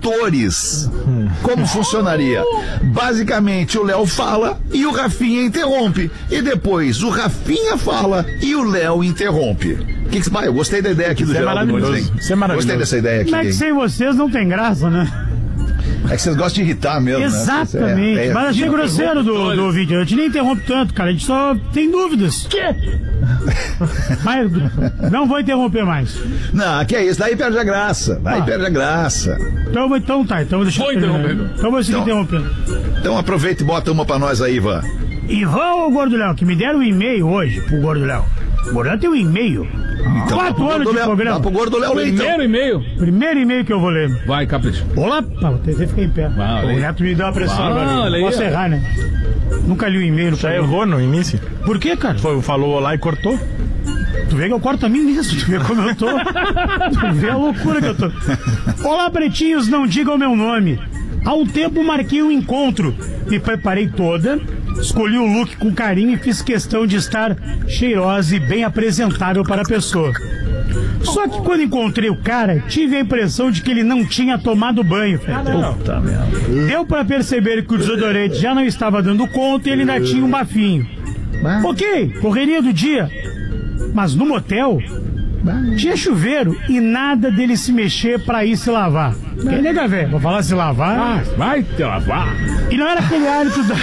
interlocutores. Como funcionaria? Basicamente, o Léo fala e o Rafinha interrompe. E depois, o Rafinha fala e o Léo interrompe. Eu gostei da ideia aqui do Geraldo Nunes, hein? Isso é maravilhoso. Gostei dessa ideia aqui. Como é que sem vocês não tem graça, né? É que vocês gostam de irritar mesmo, Exatamente. né? Mas achei grosseiro do vídeo. Eu te nem interrompo tanto, cara. A gente só tem dúvidas. Quê? Mas não vou interromper mais. Não, que é isso. Daí perde a graça. Perde a graça. Então deixa eu interromper. Então vou seguir interrompendo. Então aproveita e bota uma pra nós aí, Ivan. Ivan ou Gordo Léo, que me deram um e-mail hoje pro Gordo Léo. O Gordo Léo tem um e-mail. Então, 4 anos de programa. Dá pro Gordo Léo ler, então. Primeiro e-mail que eu vou ler. Vai, capricha. Olá, você fica em pé. O Neto me deu uma pressão agora. aí, Posso errar, né? Nunca li o e-mail no Já programa. errou no início? Por quê, cara? Falou olá e cortou? Tu vê que eu corto a mim nisso, tu vê como eu tô. Tu vê a loucura que eu tô. Olá, pretinhos, não digam meu nome. Há um tempo marquei um encontro. Me preparei toda, escolhi o look com carinho e fiz questão de estar cheirosa e bem apresentável para a pessoa. Só que quando encontrei o cara, tive a impressão de que ele não tinha tomado banho. Puta merda. Deu para perceber que o desodorante já não estava dando conta e ele ainda tinha um bafinho. Ok, correria do dia. Mas no motel tinha chuveiro e nada dele se mexer pra ir se lavar. Quem nega, velho? Vou falar se lavar. Vai te lavar. E não era aquele hálito da.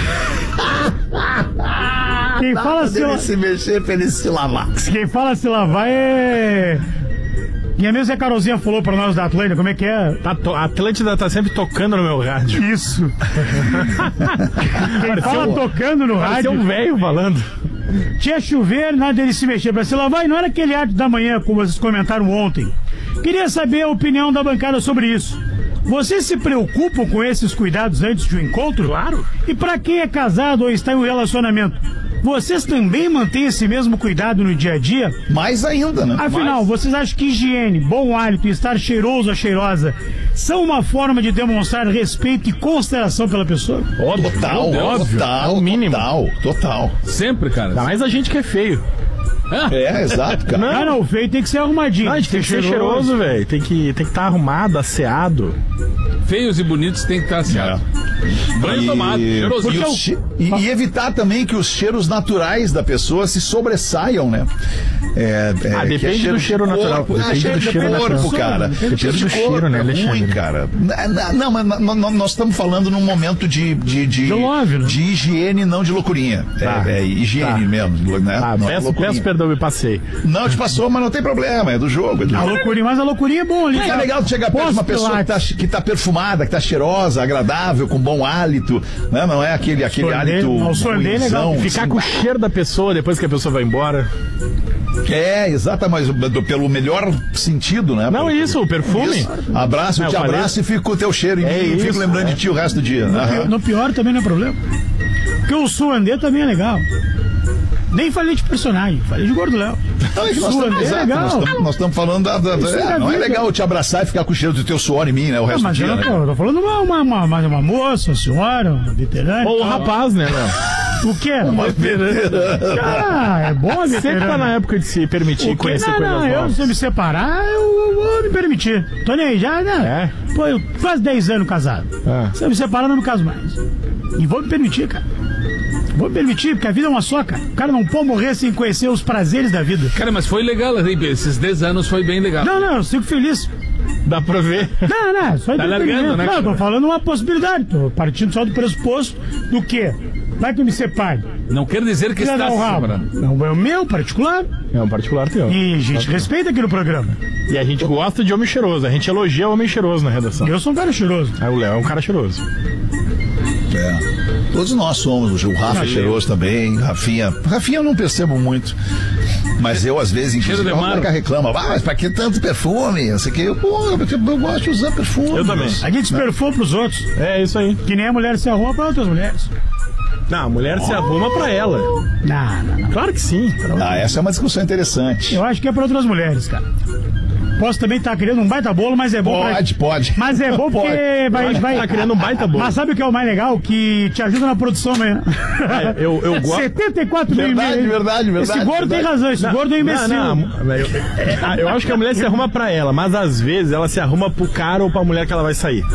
Quem fala se mexer pra ele se lavar. Quem fala se lavar é. Minha mesma a Carolzinha falou pra nós da Atlântida, como é que é? A Atlântida tá sempre tocando no meu rádio. Isso. Quem fala tocando no rádio. um velho falando. Tinha chuveiro, nada dele se mexer pra se lavar e não era aquele hábito da manhã, como vocês comentaram ontem. Queria saber a opinião da bancada sobre isso. Vocês se preocupam com esses cuidados antes de um encontro? Claro. E pra quem é casado ou está em um relacionamento, vocês também mantêm esse mesmo cuidado no dia a dia? Mais ainda, né? Afinal, vocês acham que higiene, bom hálito e estar cheiroso ou cheirosa são uma forma de demonstrar respeito e consideração pela pessoa? Total, o mínimo. Total. Sempre, cara. Ainda mais a gente que é feio. É, exato, cara. Não, o feio tem que ser arrumadinho. A gente tem que ser cheiroso, velho. Tem que estar arrumado, asseado. Feios e bonitos tem que estar asseado. Banho tomado, cheirosinho. E evitar também que os cheiros naturais da pessoa se sobressaiam, né? Depende do cheiro natural. Depende do cheiro do corpo, cara. Depende do cheiro, né, Alexandre? É ruim, cara. Não, mas nós estamos falando num momento de love, né? de higiene, não de loucurinha. Higiene mesmo, né? Peço perdão, me passei. Não te passou, mas não tem problema, é do jogo. Mas a loucurinha é bom ali. É legal tu chegar perto de uma pessoa que tá perfumada, que tá cheirosa, agradável, com bom hálito, né? Não é aquele hálito ruimzão, legal. Ficar com o cheiro da pessoa depois que a pessoa vai embora. Exato, mas pelo melhor sentido, né? Não, isso, o perfume. Isso. Abraço, eu te abraço e fico com o teu cheiro em mim e fico lembrando de ti o resto do dia. No pior também não é problema. Porque o Suandê também é legal. Nem falei de personagem, falei de Gordo Léo. Nós estamos falando não é legal eu te abraçar e ficar com o cheiro do teu suor em mim, né? O resto do dia. Eu tô falando uma moça, uma senhora, uma veterana. Ou um rapaz, né, Léo? O quê? Uma veterana. É bom a veterana. Sempre tá na época de se permitir conhecer coisas novas. Se eu me separar, eu vou me permitir. Tô nem aí já, né? Pô, eu quase 10 anos casado. Se eu me separar, não me caso mais. E vou me permitir, cara. Vou me permitir, porque a vida é uma só, cara. O cara não pode morrer sem conhecer os prazeres da vida. Cara, mas foi legal, esses 10 anos foi bem legal. Não, eu fico feliz. Dá pra ver. Não, só largando, né? Não, tô falando uma possibilidade. Tô partindo só do pressuposto do quê? Vai que eu me separe. Não quer dizer que está se separando. Não, é o meu particular. É um particular teu. E a gente respeita aqui no programa. E a gente gosta de homem cheiroso. A gente elogia homem cheiroso na redação. Eu sou um cara cheiroso. O Léo é um cara cheiroso. Todos nós somos. O Rafa é cheiroso também. Rafinha eu não percebo muito. Mas eu, às vezes, inclusive, o Marca reclama. Mas pra que tanto perfume? Não sei o que. Eu gosto de usar perfume. Eu também. A gente se perfuma pros outros. É isso aí. Que nem a mulher se arruma pra outras mulheres. Não, a mulher se arruma pra ela. Não. Claro que sim. Essa é uma discussão interessante. Eu acho que é pra outras mulheres, cara. Posso também estar criando um baita bolo, mas é bom. Pode. Mas é bom porque vai. Tá criando um baita bolo. Mas sabe o que é o mais legal? Que te ajuda na produção amanhã. Eu gosto. 74 mil. Verdade. Esse gordo tem razão, esse gordo é um imbecil. Eu acho que a mulher se arruma pra ela, mas às vezes ela se arruma pro cara ou pra mulher que ela vai sair.